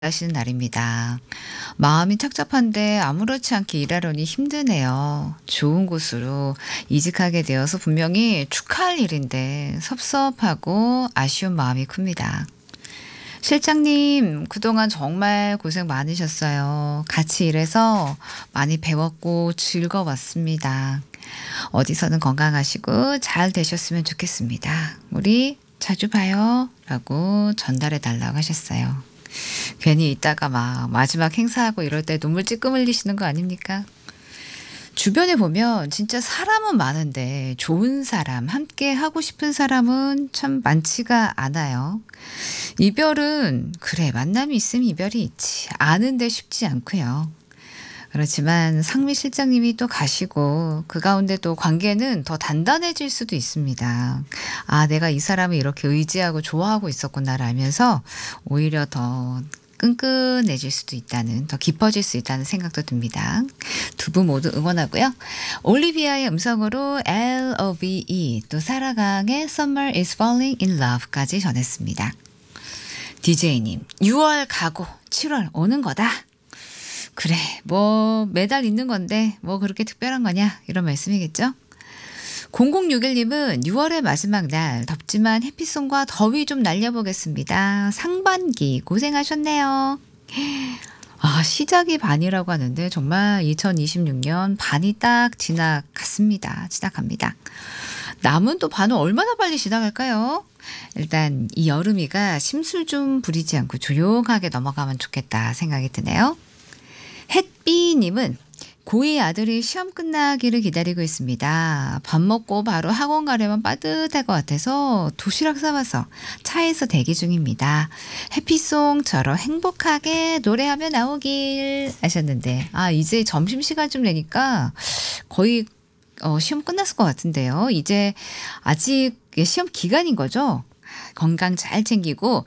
하시는 날입니다. 마음이 착잡한데 아무렇지 않게 일하려니 힘드네요. 좋은 곳으로 이직하게 되어서 분명히 축하할 일인데 섭섭하고 아쉬운 마음이 큽니다. 실장님, 그동안 정말 고생 많으셨어요. 같이 일해서 많이 배웠고 즐거웠습니다. 어디서는 건강하시고 잘 되셨으면 좋겠습니다. 우리 자주 봐요. 라고 전달해 달라고 하셨어요. 괜히 있다가 막 마지막 행사하고 이럴 때 눈물 찔끔 흘리시는 거 아닙니까? 주변에 보면 진짜 사람은 많은데 좋은 사람, 함께 하고 싶은 사람은 참 많지가 않아요. 이별은 그래 만남이 있으면 이별이 있지. 아는데 쉽지 않고요. 그렇지만 상미 실장님이 또 가시고 그 가운데 또 관계는 더 단단해질 수도 있습니다. 아, 내가 이 사람을 이렇게 의지하고 좋아하고 있었구나를 알면서 오히려 더 끈끈해질 수도 있다는, 더 깊어질 수 있다는 생각도 듭니다. 두 분 모두 응원하고요. 올리비아의 음성으로 LOVE, 또 사라강의 Summer is Falling in Love까지 전했습니다. DJ님, 6월 가고 7월 오는 거다. 그래, 뭐 매달 있는 건데 뭐 그렇게 특별한 거냐 이런 말씀이겠죠. 0061님은 6월의 마지막 날 덥지만 햇빛송과 더위 좀 날려보겠습니다. 상반기 고생하셨네요. 아, 시작이 반이라고 하는데 정말 2026년 반이 딱 지나갑니다. 남은 또 반은 얼마나 빨리 지나갈까요? 일단 이 여름이가 심술 좀 부리지 않고 조용하게 넘어가면 좋겠다 생각이 드네요. 햇비님은 고2 아들이 시험 끝나기를 기다리고 있습니다. 밥 먹고 바로 학원 가려면 빠듯할 것 같아서 도시락 싸와서 차에서 대기 중입니다. 해피송처럼 행복하게 노래하며 나오길 하셨는데, 아, 이제 점심시간 좀 되니까 거의 시험 끝났을 것 같은데요. 이제 아직 시험 기간인 거죠? 건강 잘 챙기고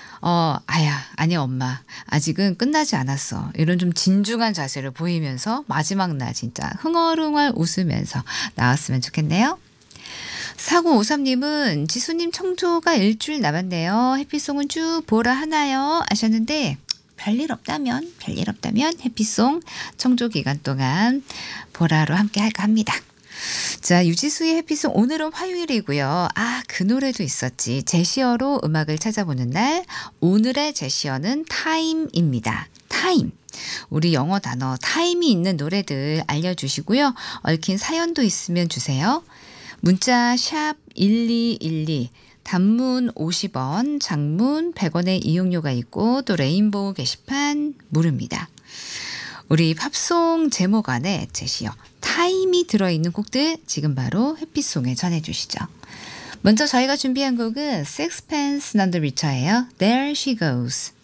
아니 엄마 아직은 끝나지 않았어. 이런 좀 진중한 자세를 보이면서 마지막 날 진짜 흥얼흥얼 웃으면서 나왔으면 좋겠네요. 4953님은 지수님 청조가 일주일 남았네요. 해피송은 쭉 보라 하나요? 하셨는데 별일 없다면 해피송 청조 기간 동안 보라로 함께 할까 합니다. 자, 유지수의 해피송 오늘은 화요일이고요. 아, 그 노래도 있었지. 제시어로 음악을 찾아보는 날. 오늘의 제시어는 타임입니다. 타임. 우리 영어 단어 타임이 있는 노래들 알려주시고요. 얽힌 사연도 있으면 주세요. 문자 샵 1212. 단문 50원, 장문 100원의 이용료가 있고 또 레인보우 게시판 무료입니다. 우리 팝송 제목 안에 제시어 타임이 들어있는 곡들 지금 바로 해피송에 전해주시죠. 먼저 저희가 준비한 곡은 Sixpence None the Richer예요. There She Goes.